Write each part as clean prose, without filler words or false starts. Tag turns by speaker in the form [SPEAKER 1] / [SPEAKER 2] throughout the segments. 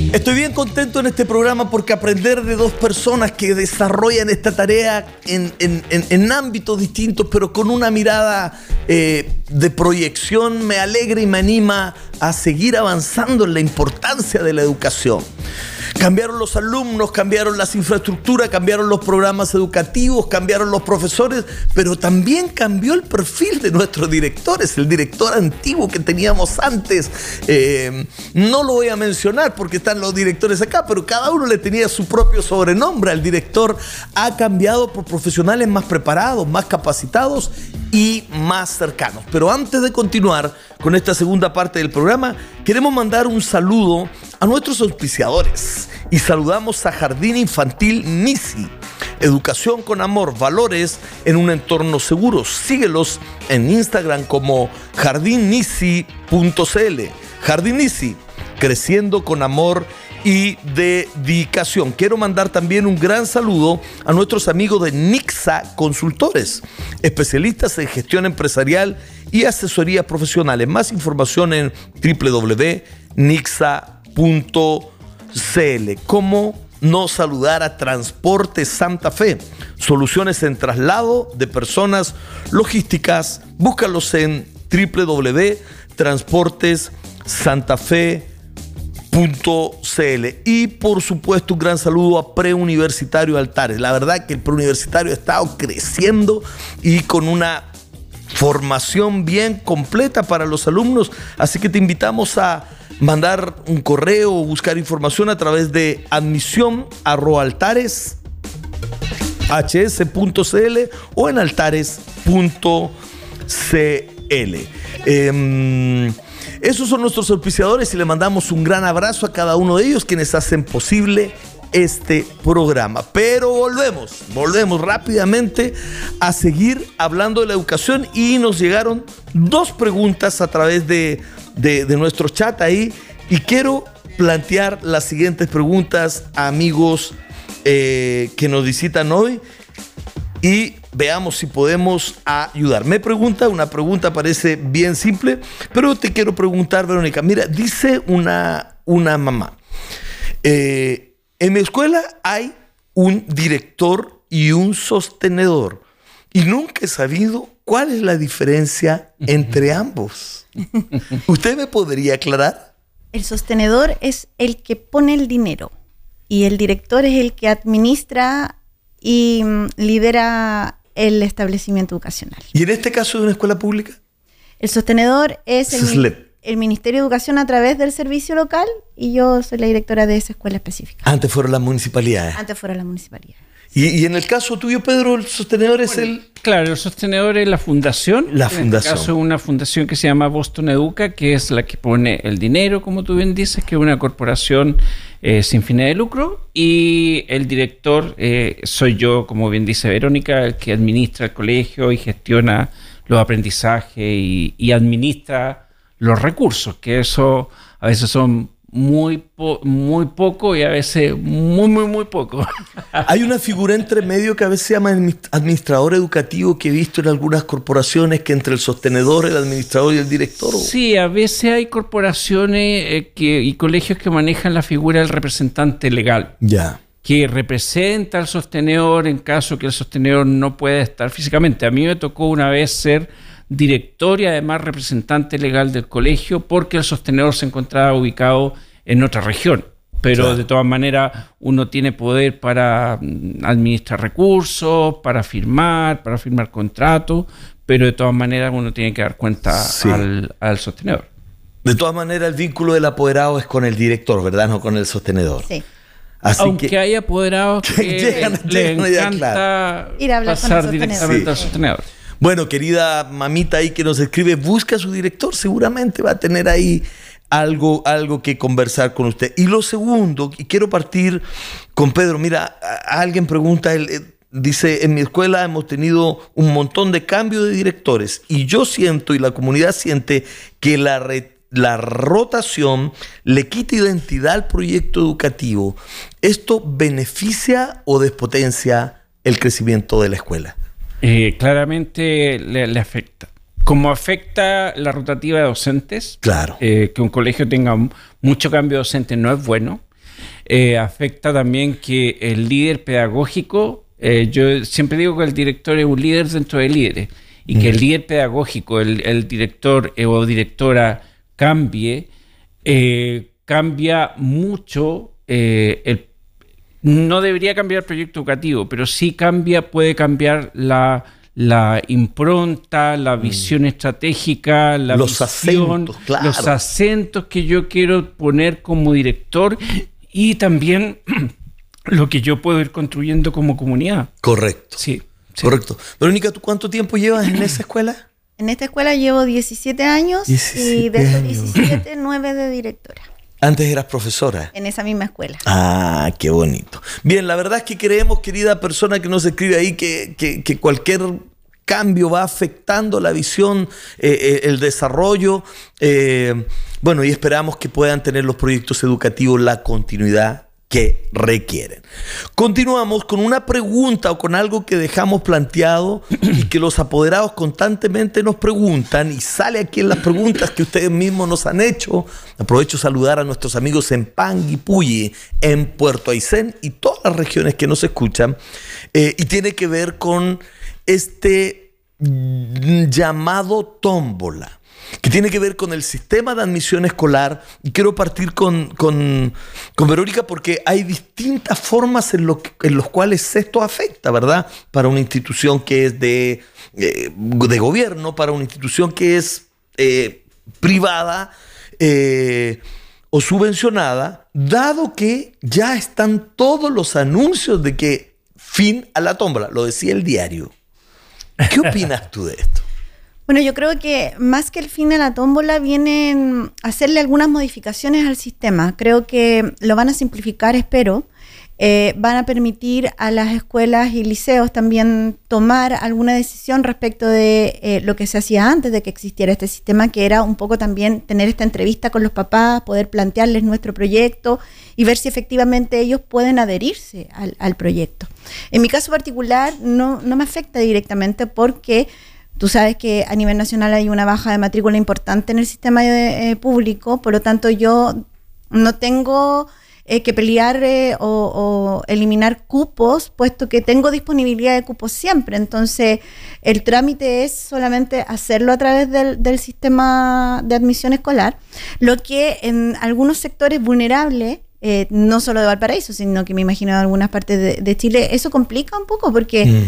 [SPEAKER 1] Estoy bien contento en este programa porque aprender de dos personas que desarrollan esta tarea en ámbitos distintos, pero con una mirada de proyección, me alegra y me anima a seguir avanzando en la importancia de la educación. Cambiaron los alumnos, cambiaron las infraestructuras, cambiaron los programas educativos, cambiaron los profesores, pero también cambió el perfil de nuestros directores. El director antiguo que teníamos antes, no lo voy a mencionar porque están los directores acá, pero cada uno le tenía su propio sobrenombre. El director ha cambiado por profesionales más preparados, más capacitados y más cercanos. Pero antes de continuar con esta segunda parte del programa, queremos mandar un saludo a nuestros auspiciadores y saludamos a Jardín Infantil Nisi. Educación con amor, valores en un entorno seguro. Síguelos en Instagram como jardinisi.cl. Jardín Nisi, creciendo con amor y dedicación. Quiero mandar también un gran saludo a nuestros amigos de Nixa Consultores, especialistas en gestión empresarial y asesorías profesionales. Más información en www.nixa.cl. ¿Cómo no saludar a Transporte Santa Fe? Soluciones en traslado de personas logísticas. Búscalos en www.transportesantafe.cl. Y por supuesto un gran saludo a Preuniversitario Altares. La verdad que el Preuniversitario ha estado creciendo y con una formación bien completa para los alumnos, así que te invitamos a mandar un correo o buscar información a través de admisión@altares.hs.cl o en altares.cl. Esos son nuestros auspiciadores y le mandamos un gran abrazo a cada uno de ellos, quienes hacen posible este programa. Pero volvemos rápidamente a seguir hablando de la educación y nos llegaron dos preguntas a través de nuestro chat ahí y quiero plantear las siguientes preguntas a amigos que nos visitan hoy y veamos si podemos ayudar. Una pregunta parece bien simple, pero te quiero preguntar, Verónica. Mira, dice una mamá, en mi escuela hay un director y un sostenedor y nunca he sabido cuál es la diferencia entre ambos. ¿Usted me podría aclarar?
[SPEAKER 2] El sostenedor es el que pone el dinero y el director es el que administra y lidera el establecimiento educacional.
[SPEAKER 1] ¿Y en este caso de una escuela pública?
[SPEAKER 2] El sostenedor es el Ministerio de Educación a través del servicio local y yo soy la directora de esa escuela específica.
[SPEAKER 1] Antes fueron las municipalidades. ¿Y en el caso tuyo, Pedro, el sostenedor es
[SPEAKER 3] Claro, el sostenedor es la fundación.
[SPEAKER 1] En
[SPEAKER 3] este caso, una fundación que se llama Boston Educa, que es la que pone el dinero, como tú bien dices, que es una corporación sin fines de lucro. Y el director soy yo, como bien dice Verónica, el que administra el colegio y gestiona los aprendizajes y administra los recursos, que eso a veces son muy poco y a veces muy poco.
[SPEAKER 1] Hay una figura entre medio que a veces se llama administrador educativo, que he visto en algunas corporaciones, que entre el sostenedor, el administrador y el director.
[SPEAKER 3] Sí, a veces hay corporaciones y colegios que manejan la figura del representante legal.
[SPEAKER 1] Ya.
[SPEAKER 3] Que representa al sostenedor en caso que el sostenedor no pueda estar físicamente. A mí me tocó una vez ser director y además representante legal del colegio porque el sostenedor se encontraba ubicado en otra región. Pero claro, de todas maneras uno tiene poder para administrar recursos, para firmar contratos, pero de todas maneras uno tiene que dar cuenta al sostenedor.
[SPEAKER 1] De todas maneras el vínculo del apoderado es con el director, ¿verdad? No con el sostenedor.
[SPEAKER 2] Sí.
[SPEAKER 1] Así
[SPEAKER 3] aunque hay apoderados que le encanta
[SPEAKER 2] ir a hablar
[SPEAKER 3] pasar directamente al sostenedor.
[SPEAKER 1] Bueno, querida mamita ahí que nos escribe, busca a su director, seguramente va a tener ahí algo que conversar con usted. Y lo segundo, y quiero partir con Pedro, mira, alguien pregunta, dice, en mi escuela hemos tenido un montón de cambios de directores y yo siento y la comunidad siente que la rotación le quita identidad al proyecto educativo. ¿Esto beneficia o despotencia el crecimiento de la escuela?
[SPEAKER 3] Claramente le afecta. Como afecta la rotativa de docentes,
[SPEAKER 1] claro,
[SPEAKER 3] que un colegio tenga mucho cambio docente no es bueno. afecta también que el líder pedagógico, yo siempre digo que el director es un líder dentro de líderes, y que el líder pedagógico, el director o directora cambie, cambia mucho. No debería cambiar el proyecto educativo, pero sí puede cambiar la impronta, la visión estratégica, los acentos que yo quiero poner como director, y también lo que yo puedo ir construyendo como comunidad.
[SPEAKER 1] Correcto.
[SPEAKER 3] Sí.
[SPEAKER 1] Correcto. Verónica, ¿tú cuánto tiempo llevas en esa escuela?
[SPEAKER 2] En esta escuela llevo 17 años y de esos 17, 9 de directora.
[SPEAKER 1] Antes eras profesora.
[SPEAKER 2] En esa misma escuela.
[SPEAKER 1] Ah, qué bonito. Bien, la verdad es que creemos, querida persona que nos escribe ahí, que cualquier cambio va afectando la visión, el desarrollo. Bueno, y esperamos que puedan tener los proyectos educativos la continuidad que requieren. Continuamos con una pregunta o con algo que dejamos planteado y que los apoderados constantemente nos preguntan, y sale aquí en las preguntas que ustedes mismos nos han hecho. Aprovecho a saludar a nuestros amigos en Panguipulli, en Puerto Aysén y todas las regiones que nos escuchan, y tiene que ver con este llamado tómbola, que tiene que ver con el sistema de admisión escolar. Y quiero partir con Verónica, porque hay distintas formas en los cuales esto afecta, ¿verdad? Para una institución que es de gobierno, para una institución que es privada o subvencionada, dado que ya están todos los anuncios de que fin a la tómbola, lo decía el diario. ¿Qué opinas tú de esto?
[SPEAKER 2] Bueno, yo creo que más que el fin de la tómbola vienen a hacerle algunas modificaciones al sistema. Creo que lo van a simplificar, espero. Van a permitir a las escuelas y liceos también tomar alguna decisión respecto de lo que se hacía antes de que existiera este sistema, que era un poco también tener esta entrevista con los papás, poder plantearles nuestro proyecto y ver si efectivamente ellos pueden adherirse al proyecto. En mi caso particular no me afecta directamente, porque tú sabes que a nivel nacional hay una baja de matrícula importante en el sistema público, por lo tanto yo no tengo que pelear o eliminar cupos, puesto que tengo disponibilidad de cupos siempre. Entonces el trámite es solamente hacerlo a través del sistema de admisión escolar, lo que en algunos sectores vulnerables, no solo de Valparaíso, sino que me imagino en algunas partes de Chile, eso complica un poco, porque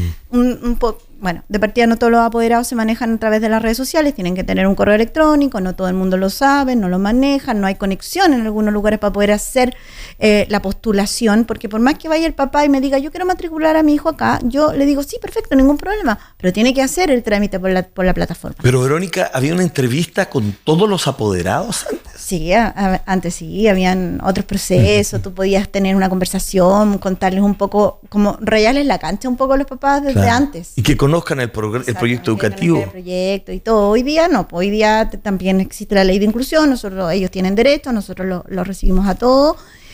[SPEAKER 2] bueno, de partida no todos los apoderados se manejan a través de las redes sociales, tienen que tener un correo electrónico, no todo el mundo lo sabe, no lo manejan, no hay conexión en algunos lugares para poder hacer la postulación, porque por más que vaya el papá y me diga, yo quiero matricular a mi hijo acá, yo le digo, sí, perfecto, ningún problema, pero tiene que hacer el trámite por la plataforma.
[SPEAKER 1] Pero Verónica, ¿había una entrevista con todos los apoderados antes?
[SPEAKER 2] Sí, antes sí, habían otros procesos, tú podías tener una conversación, contarles un poco, como rayarles la cancha un poco a los papás desde antes.
[SPEAKER 1] Y que conozcan el proyecto educativo.
[SPEAKER 2] El proyecto y todo. Hoy día no, hoy día también existe la ley de inclusión, ellos tienen derecho, nosotros lo recibimos a todos.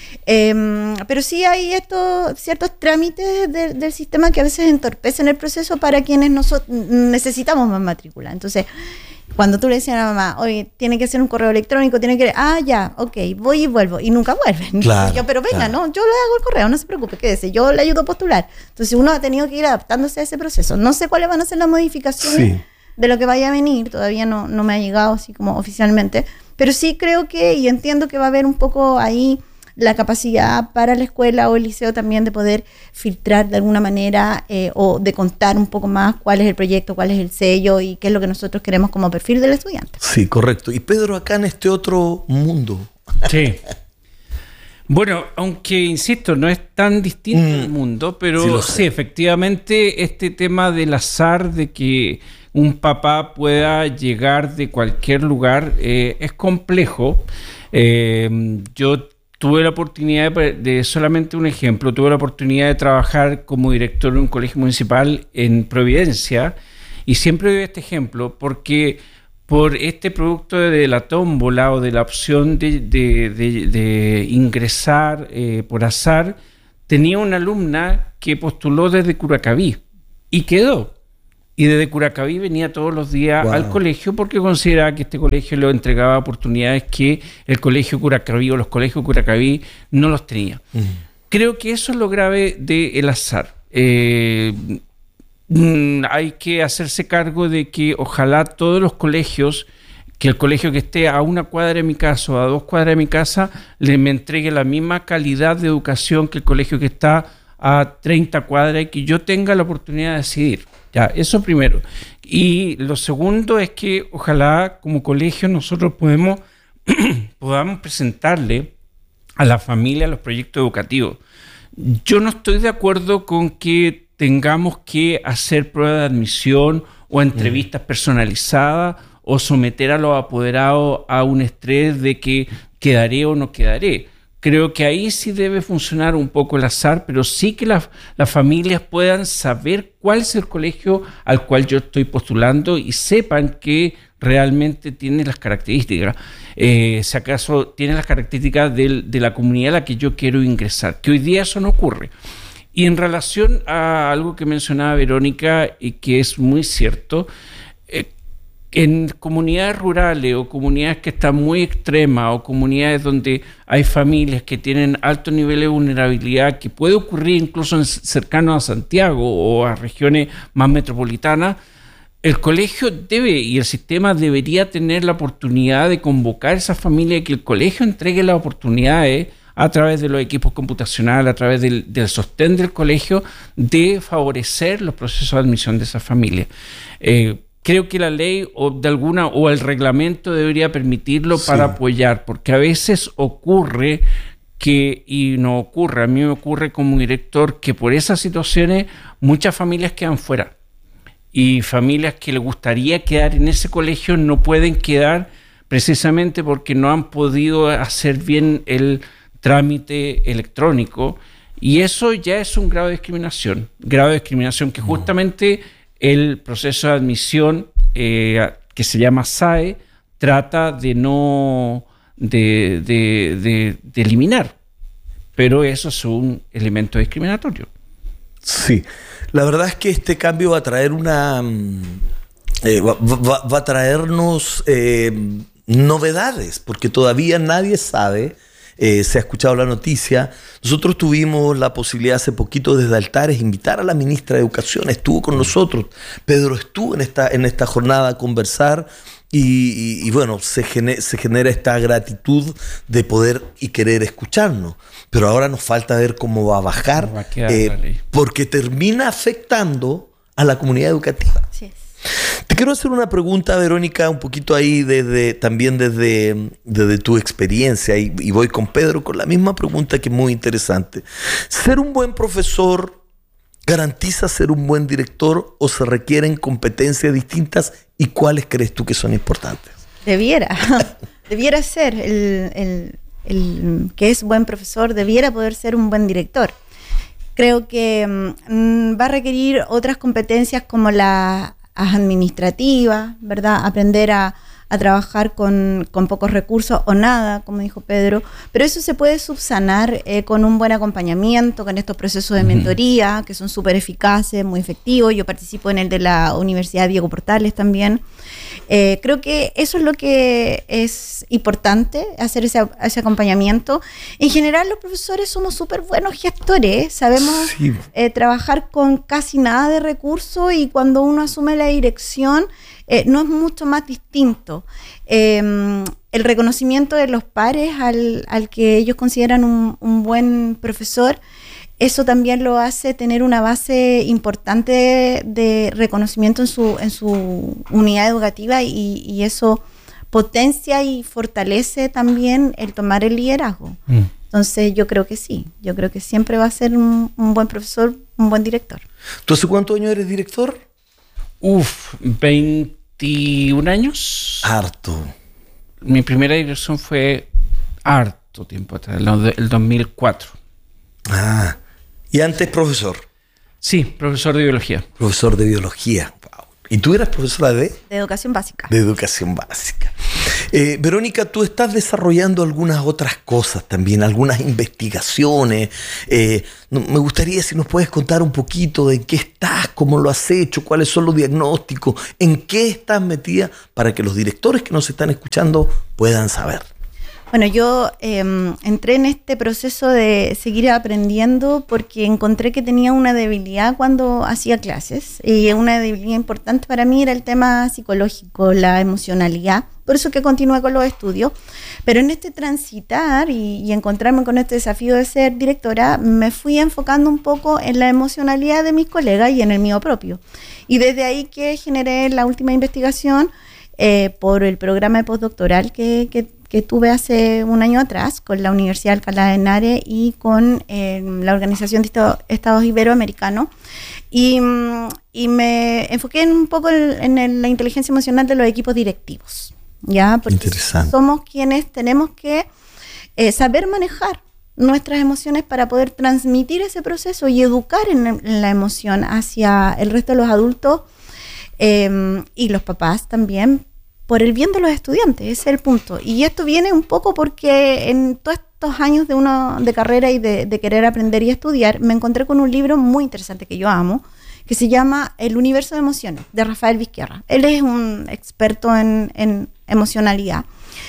[SPEAKER 2] Pero sí hay ciertos trámites del sistema que a veces entorpecen el proceso para quienes necesitamos más matrícula. Entonces, cuando tú le decías a la mamá, oye, tiene que ser un correo electrónico, ya, ok, voy y vuelvo, y nunca vuelven.
[SPEAKER 1] Claro,
[SPEAKER 2] pero venga, no, yo le hago el correo, no se preocupe, quédese, yo le ayudo a postular. Entonces uno ha tenido que ir adaptándose a ese proceso. No sé cuáles van a ser las modificaciones de lo que vaya a venir, todavía no me ha llegado así como oficialmente, pero sí creo y entiendo que va a haber un poco ahí la capacidad para la escuela o el liceo también de poder filtrar de alguna manera o de contar un poco más cuál es el proyecto, cuál es el sello y qué es lo que nosotros queremos como perfil del estudiante.
[SPEAKER 1] Sí, correcto. Y Pedro, acá en este otro mundo.
[SPEAKER 3] Sí. Bueno, aunque, insisto, no es tan distinto el mundo, pero sí, efectivamente, este tema del azar, de que un papá pueda llegar de cualquier lugar, es complejo. Yo tuve la oportunidad de solamente un ejemplo, tuve la oportunidad de trabajar como director de un colegio municipal en Providencia, y siempre doy este ejemplo porque por este producto de la tómbola o de la opción de ingresar por azar, tenía una alumna que postuló desde Curacaví y quedó. Y desde Curacaví venía todos los días al colegio porque consideraba que este colegio le entregaba oportunidades que el colegio Curacaví o los colegios Curacaví no los tenía. Creo que eso es lo grave del azar. Hay que hacerse cargo de que ojalá todos los colegios, que el colegio que esté a 1 cuadra de mi casa o a 2 cuadras de mi casa, me entregue la misma calidad de educación que el colegio que está a 30 cuadras y que yo tenga la oportunidad de decidir. Ya, eso primero. Y lo segundo es que ojalá como colegio nosotros podamos presentarle a la familia los proyectos educativos. Yo no estoy de acuerdo con que tengamos que hacer pruebas de admisión o entrevistas personalizadas o someter a los apoderados a un estrés de que quedaré o no quedaré. Creo que ahí sí debe funcionar un poco el azar, pero sí que las familias puedan saber cuál es el colegio al cual yo estoy postulando y sepan que realmente tiene las características, si acaso tiene las características de la comunidad a la que yo quiero ingresar, que hoy día eso no ocurre. Y en relación a algo que mencionaba Verónica y que es muy cierto, en comunidades rurales o comunidades que están muy extremas o comunidades donde hay familias que tienen alto nivel de vulnerabilidad, que puede ocurrir incluso cercano a Santiago o a regiones más metropolitanas, el colegio y el sistema debería tener la oportunidad de convocar a esas familias y que el colegio entregue las oportunidades a través de los equipos computacionales, a través del sostén del colegio, de favorecer los procesos de admisión de esas familias. Creo que la ley o el reglamento debería permitirlo para apoyar, porque a veces ocurre y no ocurre, a mí me ocurre como director que por esas situaciones muchas familias quedan fuera y familias que les gustaría quedar en ese colegio no pueden quedar precisamente porque no han podido hacer bien el trámite electrónico, y eso ya es un grado de discriminación que justamente el proceso de admisión que se llama SAE trata de eliminar, pero eso es un elemento discriminatorio.
[SPEAKER 1] Sí, la verdad es que este cambio va a traer va a traernos novedades, porque todavía nadie sabe. Se ha escuchado la noticia. Nosotros tuvimos la posibilidad hace poquito desde Altares invitar a la ministra de Educación, estuvo con nosotros, Pedro estuvo en esta jornada a conversar y bueno, se genera esta gratitud de poder y querer escucharnos, pero ahora nos falta ver cómo va a bajar, porque termina afectando a la comunidad educativa. Sí. Te quiero hacer una pregunta, Verónica, un poquito ahí también desde tu experiencia, y voy con Pedro con la misma pregunta que es muy interesante. ¿Ser un buen profesor garantiza ser un buen director o se requieren competencias distintas, y cuáles crees tú que son importantes? Debiera
[SPEAKER 2] ser el que es buen profesor, debiera poder ser un buen director. Creo que va a requerir otras competencias como las administrativas, ¿verdad? Aprender a trabajar con pocos recursos o nada, como dijo Pedro, pero eso se puede subsanar con un buen acompañamiento, con estos procesos de mentoría que son súper eficaces, muy efectivos. Yo participo en el de la Universidad Diego Portales también. Creo que eso es lo que es importante, hacer ese acompañamiento. En general los profesores somos súper buenos gestores, sabemos trabajar con casi nada de recursos, y cuando uno asume la dirección no es mucho más distinto. El reconocimiento de los pares al que ellos consideran un buen profesor, eso también lo hace tener una base importante de reconocimiento en su unidad educativa, y eso potencia y fortalece también el tomar el liderazgo. Entonces yo creo que sí, yo creo que siempre va a ser un buen profesor, un buen director.
[SPEAKER 1] ¿Tú hace cuántos años eres director?
[SPEAKER 3] 21 años.
[SPEAKER 1] Harto.
[SPEAKER 3] Mi primera dirección fue harto tiempo atrás, el 2004.
[SPEAKER 1] Ah, ¿y antes profesor?
[SPEAKER 3] Sí, profesor de biología.
[SPEAKER 1] Profesor de biología. Wow. ¿Y tú eras profesora de?
[SPEAKER 2] De educación básica.
[SPEAKER 1] De educación básica. Verónica, tú estás desarrollando algunas otras cosas también, algunas investigaciones. Me gustaría si nos puedes contar un poquito de qué estás, cómo lo has hecho, cuáles son los diagnósticos, en qué estás metida, para que los directores que nos están escuchando puedan saber.
[SPEAKER 2] Bueno, yo entré en este proceso de seguir aprendiendo porque encontré que tenía una debilidad cuando hacía clases, y una debilidad importante para mí era el tema psicológico, la emocionalidad. Por eso que continué con los estudios. Pero en este transitar y encontrarme con este desafío de ser directora, me fui enfocando un poco en la emocionalidad de mis colegas y en el mío propio. Y desde ahí que generé la última investigación por el programa de postdoctoral que tuve hace un año atrás con la Universidad de Alcalá de Henares y con la Organización de Estados Iberoamericanos. Y me enfoqué un poco en la inteligencia emocional de los equipos directivos. ¿Ya? Porque somos quienes tenemos que saber manejar nuestras emociones para poder transmitir ese proceso y educar en la emoción hacia el resto de los adultos y los papás también, por el bien de los estudiantes. Ese es el punto. Y esto viene un poco porque en todos estos años de carrera y de querer aprender y estudiar, me encontré con un libro muy interesante que yo amo, que se llama El universo de emociones, de Rafael Vizquerra. Él es un experto en emocionalidad.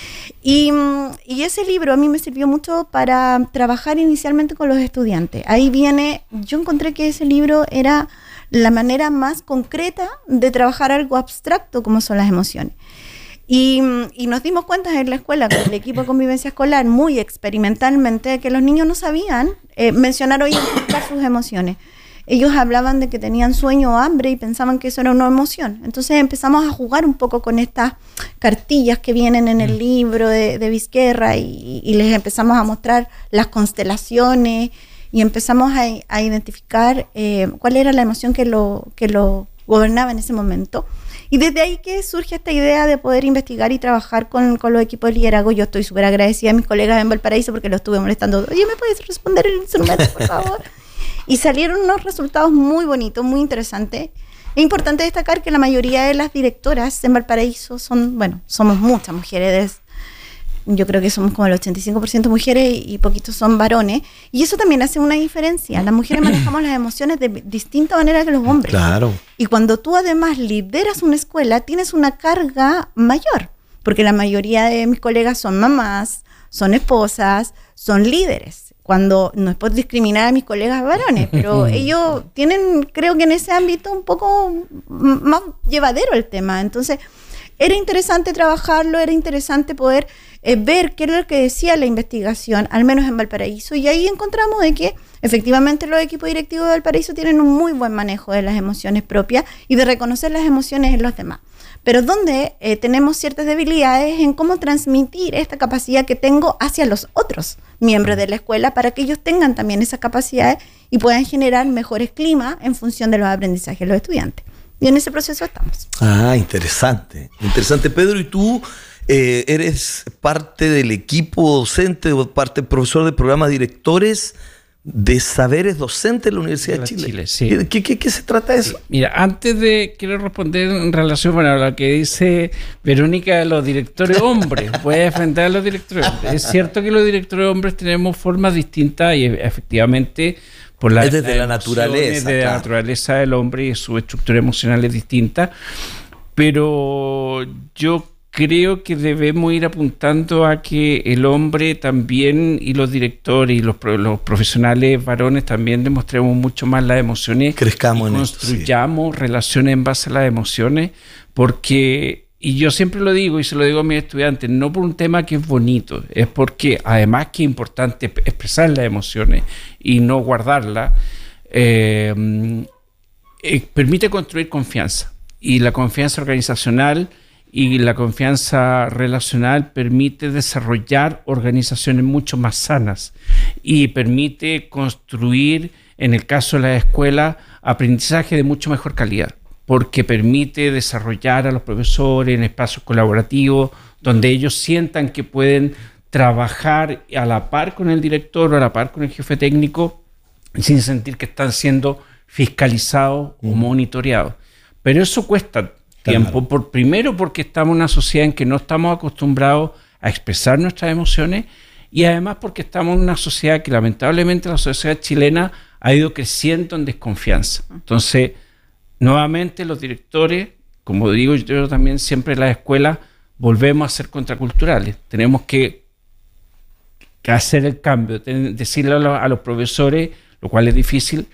[SPEAKER 2] Y ese libro a mí me sirvió mucho para trabajar inicialmente con los estudiantes. Ahí viene, yo encontré que ese libro era la manera más concreta de trabajar algo abstracto como son las emociones. Y nos dimos cuenta en la escuela, con el equipo de convivencia escolar, muy experimentalmente, que los niños no sabían mencionar o identificar sus emociones. Ellos hablaban de que tenían sueño o hambre y pensaban que eso era una emoción. Entonces empezamos a jugar un poco con estas cartillas que vienen en el libro de Vizquerra y les empezamos a mostrar las constelaciones y empezamos a identificar cuál era la emoción que lo gobernaba en ese momento. Y desde ahí que surge esta idea de poder investigar y trabajar con los equipos de liderazgo. Yo estoy súper agradecida a mis colegas en Valparaíso porque los estuve molestando. Oye, ¿me puedes responder el número, por favor? Y salieron unos resultados muy bonitos, muy interesantes. Es importante destacar que la mayoría de las directoras en Valparaíso somos muchas mujeres. Yo creo que somos como el 85% mujeres y poquitos son varones. Y eso también hace una diferencia. Las mujeres manejamos las emociones de distinta manera que los hombres.
[SPEAKER 1] Claro.
[SPEAKER 2] Y cuando tú además lideras una escuela, tienes una carga mayor. Porque la mayoría de mis colegas son mamás, son esposas, son líderes. Cuando no es por discriminar a mis colegas varones, pero ellos tienen, creo que en ese ámbito, un poco más llevadero el tema. Entonces, era interesante trabajarlo, era interesante poder ver qué era lo que decía la investigación, al menos en Valparaíso, y ahí encontramos de que efectivamente los equipos directivos de Valparaíso tienen un muy buen manejo de las emociones propias y de reconocer las emociones en los demás. Pero donde tenemos ciertas debilidades en cómo transmitir esta capacidad que tengo hacia los otros miembros de la escuela para que ellos tengan también esas capacidades y puedan generar mejores climas en función de los aprendizajes de los estudiantes. Y en ese proceso estamos.
[SPEAKER 1] Interesante. Interesante, Pedro. ¿Y tú eres parte del equipo docente o parte profesor del programa Directores de Saberes Docentes de la Universidad de Chile?
[SPEAKER 3] Sí.
[SPEAKER 1] ¿Qué se trata de eso?
[SPEAKER 3] Mira, quiero responder en relación a lo que dice Verónica de los directores hombres. Voy a defender a los directores hombres. Es cierto que los directores hombres tenemos formas distintas y efectivamente por la naturaleza. La naturaleza del hombre y su estructura emocional es distinta. Pero yo creo que debemos ir apuntando a que el hombre también y los directores y los profesionales varones también demostremos mucho más las emociones.
[SPEAKER 1] Crezcamos en esto.
[SPEAKER 3] Construyamos relaciones en base a las emociones, porque, y yo siempre lo digo y se lo digo a mis estudiantes, no por un tema que es bonito, es porque además que es importante expresar las emociones y no guardarlas, permite construir confianza. Y la confianza organizacional y la confianza relacional permite desarrollar organizaciones mucho más sanas y permite construir, en el caso de la escuela, aprendizaje de mucho mejor calidad, porque permite desarrollar a los profesores en espacios colaborativos donde ellos sientan que pueden trabajar a la par con el director o a la par con el jefe técnico sin sentir que están siendo fiscalizados o monitoreados. Pero eso cuesta tiempo. Primero porque estamos en una sociedad en que no estamos acostumbrados a expresar nuestras emociones, y además porque estamos en una sociedad que lamentablemente la sociedad chilena ha ido creciendo en desconfianza. Entonces, nuevamente los directores, como digo yo también siempre en las escuelas, volvemos a ser contraculturales. Tenemos que hacer el cambio, decirle a los profesores, lo cual es difícil,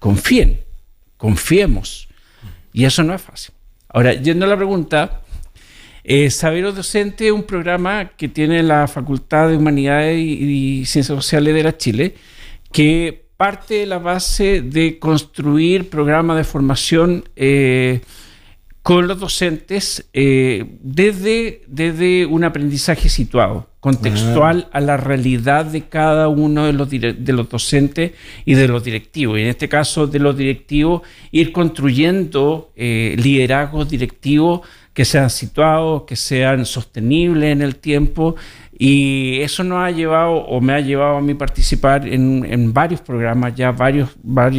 [SPEAKER 3] confiemos. Y eso no es fácil. Ahora, yendo a la pregunta, Saberes Docentes es un programa que tiene la Facultad de Humanidades y Ciencias Sociales de la Chile, que parte de la base de construir programas de formación con los docentes desde un aprendizaje situado, contextual a la realidad de cada uno de los docentes y de los directivos. Y en este caso de los directivos, ir construyendo liderazgos directivos que sean situados, que sean sostenibles en el tiempo. Y eso nos ha llevado, o me ha llevado a mí participar en varios programas, ya varios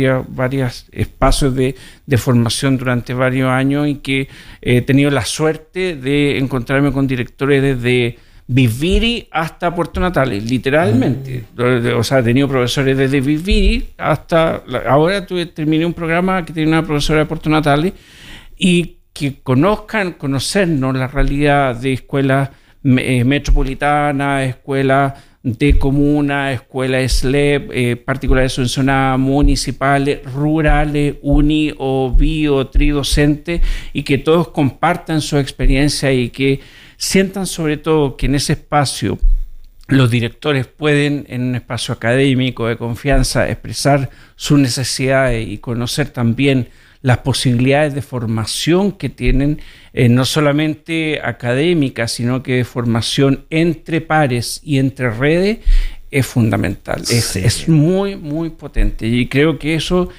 [SPEAKER 3] espacios de formación durante varios años, y que he tenido la suerte de encontrarme con directores desde Viviri hasta Puerto Natales, literalmente. O sea, he tenido profesores desde Viviri hasta... Ahora terminé un programa que tiene una profesora de Puerto Natales, y que conocernos la realidad de escuelas metropolitanas, escuelas de comuna, escuelas SLEP, particulares subvencionadas, municipales, rurales, uni o bi o tridocentes, y que todos compartan su experiencia y que sientan sobre todo que en ese espacio los directores pueden, en un espacio académico de confianza, expresar sus necesidades y conocer también las posibilidades de formación que tienen, no solamente académica, sino que de formación entre pares y entre redes, es fundamental. Sí. Es muy, muy potente. Y creo que eso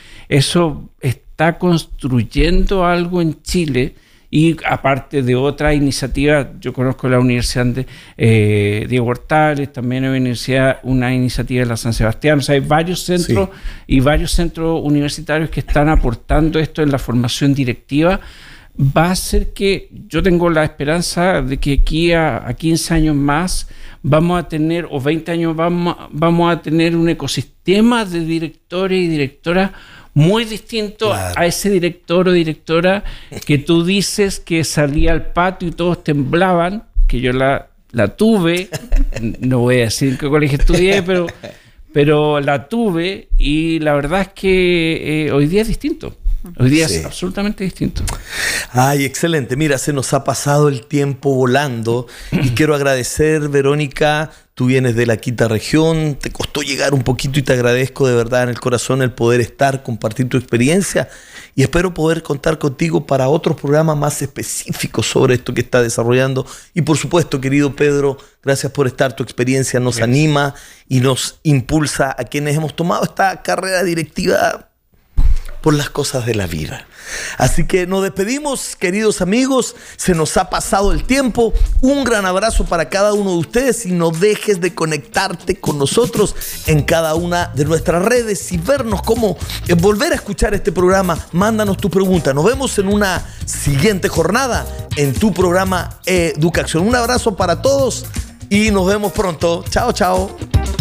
[SPEAKER 3] está construyendo algo en Chile. Y aparte de otras iniciativas, yo conozco la Universidad de Diego Portales, también hay una iniciativa de la San Sebastián. O sea, hay varios centros y varios centros universitarios que están aportando esto en la formación directiva. Va a ser que yo tengo la esperanza de que aquí a 15 años más vamos a tener, o 20 años vamos a tener un ecosistema de directores y directoras muy distinto a ese director o directora que tú dices que salía al patio y todos temblaban, que yo la tuve, no voy a decir en qué colegio estudié, pero la tuve, y la verdad es que hoy día es distinto. Hoy día es absolutamente distinto.
[SPEAKER 1] Ay, excelente. Mira, se nos ha pasado el tiempo volando, y quiero agradecer, Verónica, tú vienes de la quinta región, te costó llegar un poquito, y te agradezco de verdad en el corazón el poder estar, compartir tu experiencia, y espero poder contar contigo para otros programas más específicos sobre esto que está desarrollando. Y por supuesto, querido Pedro, gracias por estar. Tu experiencia nos anima y nos impulsa a quienes hemos tomado esta carrera directiva por las cosas de la vida. Así que nos despedimos, queridos amigos. Se nos ha pasado el tiempo. Un gran abrazo para cada uno de ustedes, y no dejes de conectarte con nosotros en cada una de nuestras redes y vernos cómo volver a escuchar este programa. Mándanos tu pregunta. Nos vemos en una siguiente jornada en tu programa Educación. Un abrazo para todos y nos vemos pronto. Chao, chao.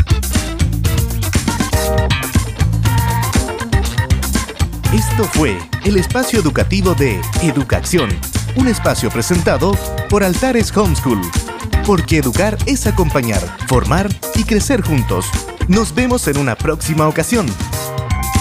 [SPEAKER 4] Esto fue el espacio educativo de Educación, un espacio presentado por Altares Homeschool. Porque educar es acompañar, formar y crecer juntos. Nos vemos en una próxima ocasión.